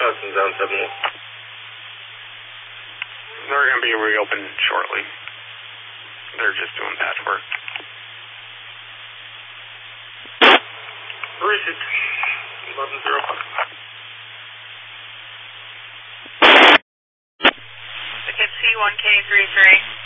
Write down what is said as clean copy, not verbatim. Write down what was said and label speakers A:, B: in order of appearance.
A: shots in Zone 7.
B: They're going to be reopened shortly. They're just doing patchwork.
A: Receipt 1105.
C: Ticket C1K33.